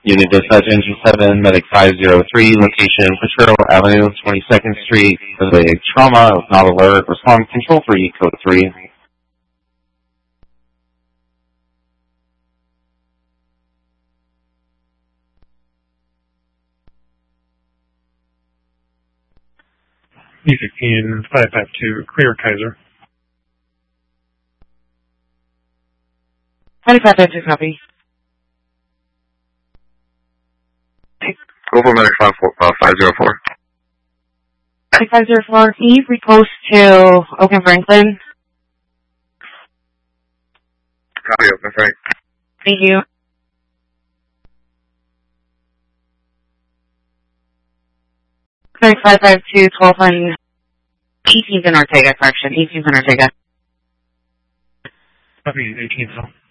Unit Dispatch Engine 7, Medic 503, location Potrero Avenue, 22nd Street, related trauma, not alert, respond control 3, code 3. E16 552, clear Kaiser. 2552, copy. Global Medic 504. 504, can you repost to Oak and Franklin? Copy, Oak and Frank. Thank you. Medic 552, 12 on 18th and Ortega, correction, 18th and Ortega. Copy, 18th.